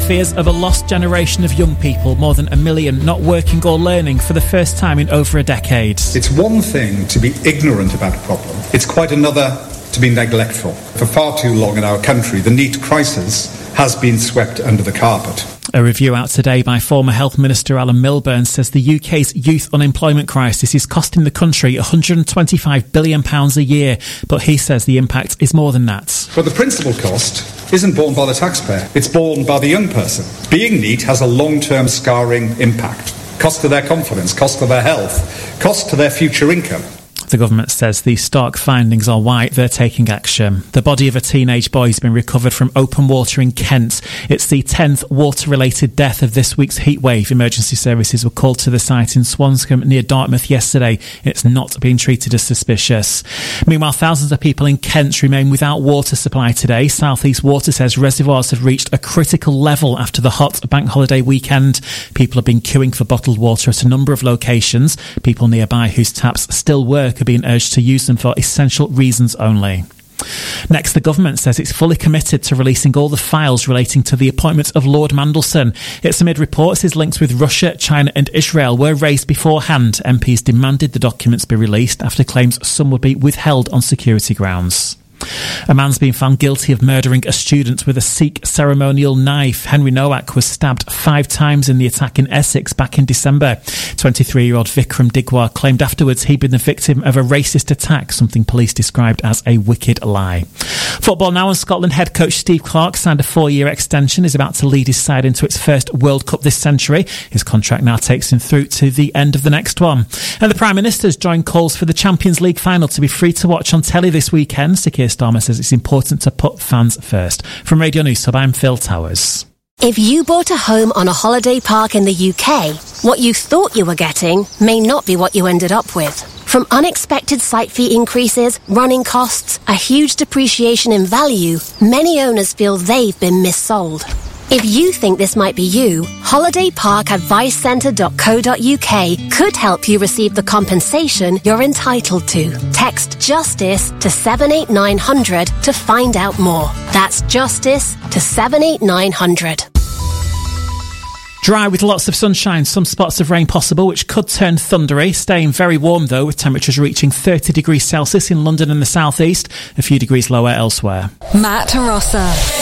fears of a lost generation of young people, more than 1 million not working or learning for the first time in over a decade. It's one thing to be ignorant about a problem. It's quite another to be neglectful. For far too long in our country, the NEET crisis has been swept under the carpet. A review out today by former Health Minister Alan Milburn says the UK's youth unemployment crisis is costing the country £125 billion a year, but he says the impact is more than that. But the principal cost isn't borne by the taxpayer, it's borne by the young person. Being NEET has a long-term scarring impact. Cost to their confidence, cost to their health, cost to their future income. The government says the stark findings are why they're taking action. The body of a teenage boy has been recovered from open water in Kent. It's the 10th water-related death of this week's heatwave. Emergency services were called to the site in Swanscombe near Dartmouth yesterday. It's not being treated as suspicious. Meanwhile, thousands of people in Kent remain without water supply today. South East Water says reservoirs have reached a critical level after the hot bank holiday weekend. People have been queuing for bottled water at a number of locations. People nearby whose taps still work are being urged to use them for essential reasons only. Next, the government says it's fully committed to releasing all the files relating to the appointment of Lord Mandelson. It's amid reports his links with Russia, China and Israel were raised beforehand. MPs demanded the documents be released after claims some would be withheld on security grounds. A man's been found guilty of murdering a student with a Sikh ceremonial knife. Henry Nowak was stabbed 5 times in the attack in Essex back in December. 23-year-old Vikram Digwar claimed afterwards he'd been the victim of a racist attack, something police described as a wicked lie. Football now, and Scotland head coach Steve Clarke signed a 4-year extension. He's about to lead his side into its first World Cup this century. His contract now takes him through to the end of the next one. And the Prime Minister's joined calls for the Champions League final to be free to watch on telly this weekend. Sir Keir Starmer says it's important to put fans first. From Radio News Hub, I'm Phil Towers. If you bought a home on a holiday park in the UK, what you thought you were getting may not be what you ended up with. From unexpected site fee increases, running costs, a huge depreciation in value, many owners feel they've been missold. If you think this might be you, holidayparkadvicecentre.co.uk could help you receive the compensation you're entitled to. Text JUSTICE to 78900 to find out more. That's JUSTICE to 78900. Dry with lots of sunshine, some spots of rain possible, which could turn thundery. Staying very warm, though, with temperatures reaching 30 degrees Celsius in London and the southeast, a few degrees lower elsewhere. Matt Rossa.